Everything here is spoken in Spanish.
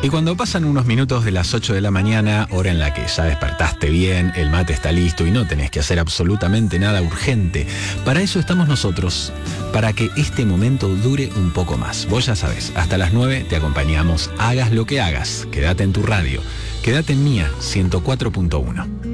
Y cuando pasan unos minutos de las 8 de la mañana, hora en la que ya despertaste bien, el mate está listo y no tenés que hacer absolutamente nada urgente, para eso estamos nosotros, para que este momento dure un poco más. Vos ya sabés, hasta las 9 te acompañamos, hagas lo que hagas, quédate en tu radio, quédate en Mía 104.1.